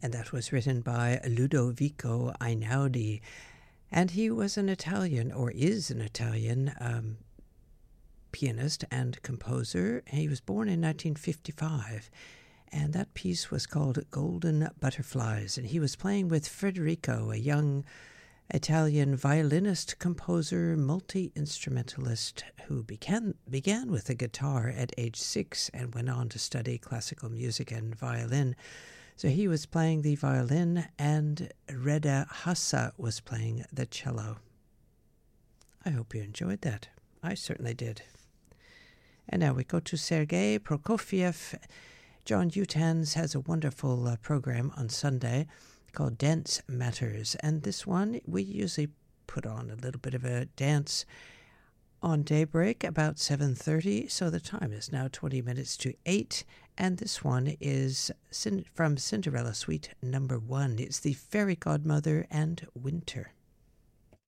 and that was written by Ludovico Einaudi. And he was an Italian, or is an Italian, pianist and composer. He was born in 1955, and that piece was called Golden Butterflies. And he was playing with Federico, a young Italian violinist, composer, multi-instrumentalist who began with a guitar at age 6 and went on to study classical music and violin. So he was playing the violin, and Reda Hassa was playing the cello. I hope you enjoyed that. I certainly did. And now we go to Sergei Prokofiev. John Utans has a wonderful program on Sunday called Dance Matters. And this one, we usually put on a little bit of a dance on daybreak, about 7:30. So the time is now 20 minutes to 8. And this one is from Cinderella Suite No. 1. It's the Fairy Godmother and Winter.